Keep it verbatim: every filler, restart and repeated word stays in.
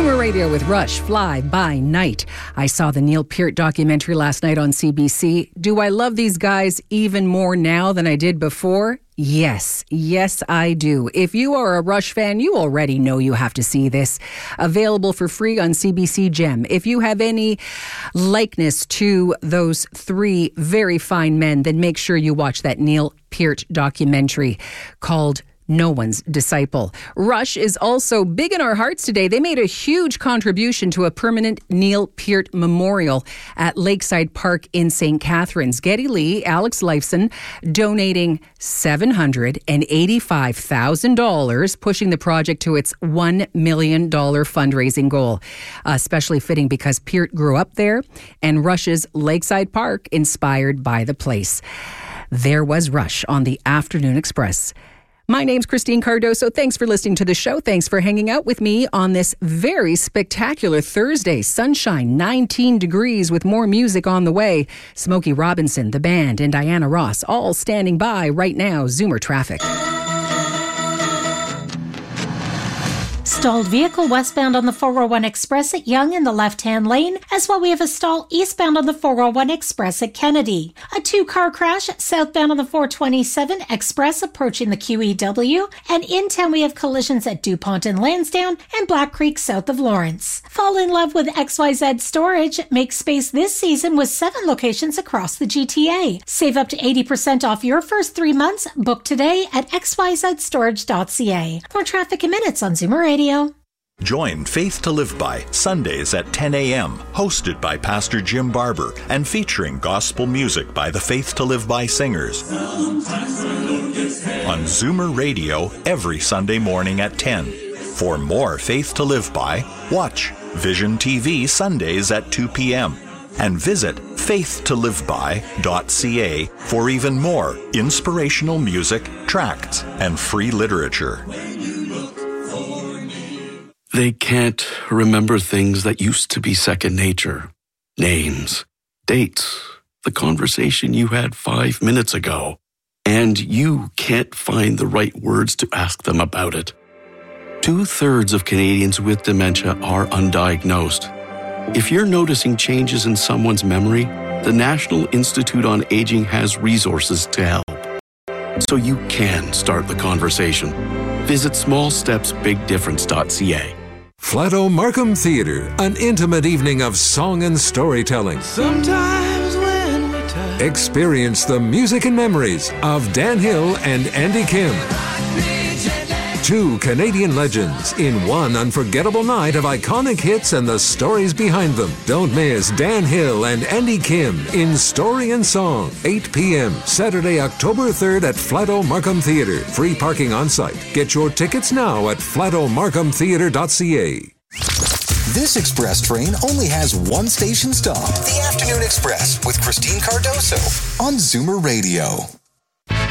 Zoomer Radio with Rush, Fly By Night. I saw the Neil Peart documentary last night on C B C. Do I love these guys even more now than I did before? Yes, yes, I do. If you are a Rush fan, you already know you have to see this. Available for free on C B C Gem. If you have any likeness to those three very fine men, then make sure you watch that Neil Peart documentary called No One's Disciple. Rush is also big in our hearts today. They made a huge contribution to a permanent Neil Peart memorial at Lakeside Park in Saint Catharines. Geddy Lee, Alex Lifeson, donating seven hundred eighty-five thousand dollars, pushing the project to its one million dollars fundraising goal. Uh, especially fitting because Peart grew up there and Rush's Lakeside Park inspired by the place. There was Rush on the Afternoon Express. My name's Christine Cardoso. Thanks for listening to the show. Thanks for hanging out with me on this very spectacular Thursday. Sunshine, nineteen degrees with more music on the way. Smokey Robinson, the band, and Diana Ross all standing by right now. Zoomer traffic. Stalled vehicle westbound on the four oh one Express at Yonge in the left-hand lane, as well we have a stall eastbound on the four oh one Express at Kennedy. A two-car crash southbound on the four twenty-seven Express approaching the Q E W, and in town we have collisions at DuPont and Lansdowne and Black Creek south of Lawrence. Fall in love with X Y Z Storage. Make space this season with seven locations across the G T A. Save up to eighty percent off your first three months. Book today at x y z storage dot c a. More traffic in minutes on Zoomer Radio. Join Faith to Live By Sundays at ten a.m., hosted by Pastor Jim Barber and featuring gospel music by the Faith to Live By singers. On Zoomer Radio every Sunday morning at ten. For more Faith to Live By, watch Vision T V Sundays at two p.m. and visit faith to live by dot c a for even more inspirational music, tracts, and free literature. They can't remember things that used to be second nature. Names, dates, the conversation you had five minutes ago. And you can't find the right words to ask them about it. Two-thirds of Canadians with dementia are undiagnosed. If you're noticing changes in someone's memory, the National Institute on Aging has resources to help. So you can start the conversation. Visit small steps big difference dot c a. Flato Markham Theatre, an intimate evening of song and storytelling. Sometimes when we touch, experience the music and memories of Dan Hill and Andy Kim. Two Canadian legends in one unforgettable night of iconic hits and the stories behind them. Don't miss Dan Hill and Andy Kim in Story and Song, eight p.m. Saturday, October third at Flato Markham Theatre. Free parking on site. Get your tickets now at flato markham theatre dot c a. This express train only has one station stop. The Afternoon Express with Christine Cardoso on Zoomer Radio.